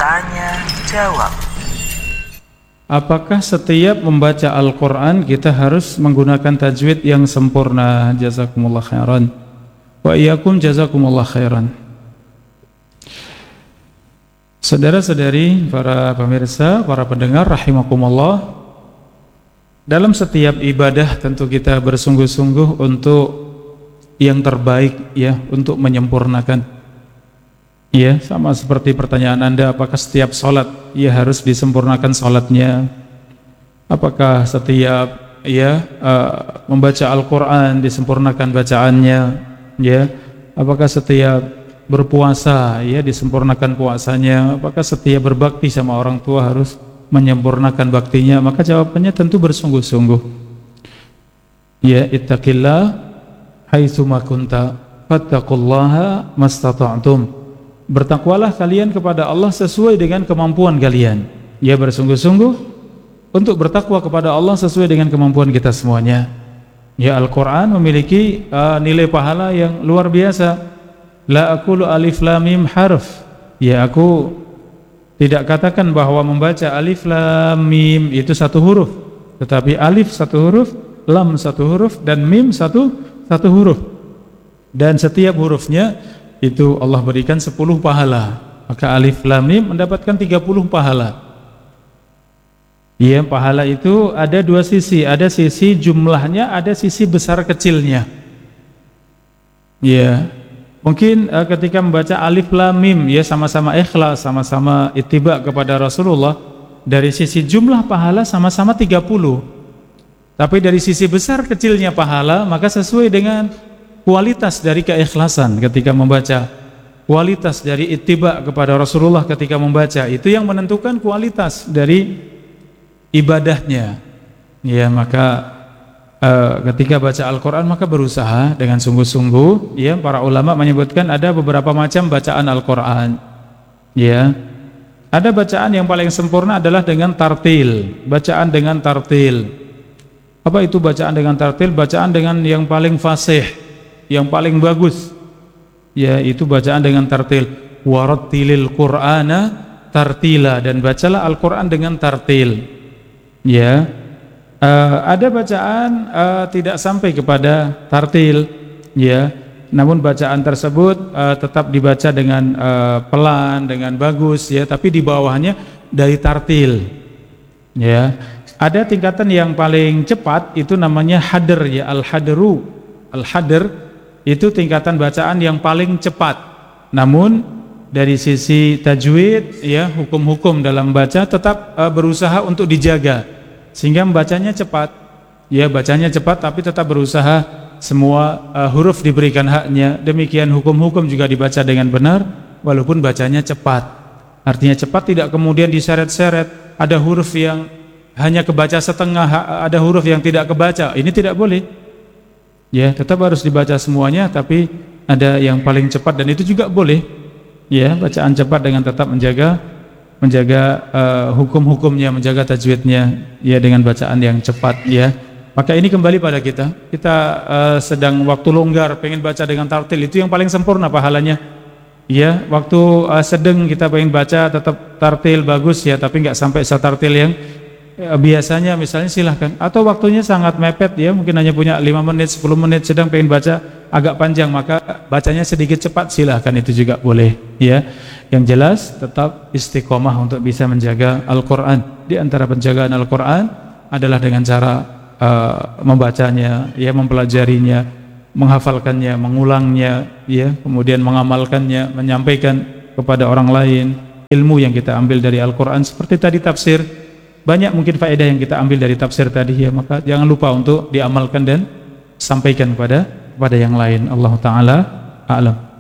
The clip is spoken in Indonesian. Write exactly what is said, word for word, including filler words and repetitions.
Tanya jawab. Apakah setiap membaca Al-Quran kita harus menggunakan tajwid yang sempurna? Jazakumullah khairan. Wa iyyakum jazakumullah khairan. Saudara-saudari, para pemirsa, para pendengar rahimakumullah, dalam setiap ibadah tentu kita bersungguh-sungguh untuk yang terbaik, ya, untuk menyempurnakan. Ya, sama seperti pertanyaan Anda, apakah setiap sholat ya harus disempurnakan sholatnya? Apakah setiap ya uh, membaca Al-Quran disempurnakan bacaannya? Ya, apakah setiap berpuasa ya disempurnakan puasanya? Apakah setiap berbakti sama orang tua harus menyempurnakan baktinya? Maka jawabannya tentu bersungguh-sungguh. Ya, ittaqillah haitsu ma kunta fattaqullaha mastata'tum. Bertakwalah kalian kepada Allah sesuai dengan kemampuan kalian. Ya, bersungguh-sungguh untuk bertakwa kepada Allah sesuai dengan kemampuan kita semuanya. Ya, Al-Quran memiliki uh, nilai pahala yang luar biasa. La aqulu alif lam mim harf. Ya, aku tidak katakan bahwa membaca alif lam mim itu satu huruf, tetapi alif satu huruf, lam satu huruf, dan mim satu satu huruf. Dan setiap hurufnya itu Allah berikan sepuluh pahala. Maka alif lam mim mendapatkan tiga puluh pahala. Ya, pahala itu ada dua sisi, ada sisi jumlahnya, ada sisi besar kecilnya. Ya, mungkin uh, ketika membaca alif lam mim ya sama-sama ikhlas, sama-sama ittiba kepada Rasulullah, dari sisi jumlah pahala sama-sama tiga puluh. Tapi dari sisi besar kecilnya pahala, maka sesuai dengan kualitas dari keikhlasan ketika membaca, kualitas dari ittiba kepada Rasulullah ketika membaca, itu yang menentukan kualitas dari ibadahnya. Ya, maka uh, ketika baca Al-Quran maka berusaha dengan sungguh-sungguh. Ya, para ulama menyebutkan ada beberapa macam bacaan Al-Quran. Ya, ada bacaan yang paling sempurna adalah dengan tartil, bacaan dengan tartil. Apa itu bacaan dengan tartil? Bacaan dengan yang paling fasih, yang paling bagus, ya, itu bacaan dengan tartil. Warattilil Qur'ana tartila, dan bacalah Al-Quran dengan tartil. Ya, uh, ada bacaan uh, tidak sampai kepada tartil, ya, namun bacaan tersebut uh, tetap dibaca dengan uh, pelan, dengan bagus, ya, tapi di bawahnya dari tartil. Ya, ada tingkatan yang paling cepat, itu namanya hadr, ya, al-hadru, al-hadr. Itu tingkatan bacaan yang paling cepat. Namun dari sisi tajwid, ya, hukum-hukum dalam baca tetap uh, berusaha untuk dijaga sehingga membacanya cepat. Ya, bacanya cepat tapi tetap berusaha semua uh, huruf diberikan haknya. Demikian hukum-hukum juga dibaca dengan benar walaupun bacanya cepat. Artinya cepat tidak kemudian diseret-seret, ada huruf yang hanya kebaca setengah, ada huruf yang tidak kebaca. Ini tidak boleh. Ya, tetap harus dibaca semuanya, tapi ada yang paling cepat, dan itu juga boleh. Ya, bacaan cepat dengan tetap menjaga menjaga uh, hukum-hukumnya, menjaga tajwidnya, ya, dengan bacaan yang cepat. Ya, maka ini kembali pada kita. Kita uh, sedang waktu longgar, pengen baca dengan tartil, itu yang paling sempurna pahalanya. Ya, waktu uh, sedang kita pengen baca tetap tartil bagus, ya, tapi nggak sampai setartil yang ya, biasanya, misalnya, silahkan. Atau waktunya sangat mepet, ya, mungkin hanya punya lima menit, sepuluh menit, sedang pengen baca agak panjang, maka bacanya sedikit cepat, silahkan, itu juga boleh. Ya, yang jelas tetap istiqomah untuk bisa menjaga Al-Quran. Di antara penjagaan Al-Quran adalah dengan cara uh, membacanya, ya, mempelajarinya, menghafalkannya, mengulangnya, ya, kemudian mengamalkannya, menyampaikan kepada orang lain ilmu yang kita ambil dari Al-Quran. Seperti tadi tafsir, banyak mungkin faedah yang kita ambil dari tafsir tadi, ya, maka jangan lupa untuk diamalkan dan sampaikan kepada kepada yang lain. Allah Ta'ala a'lam.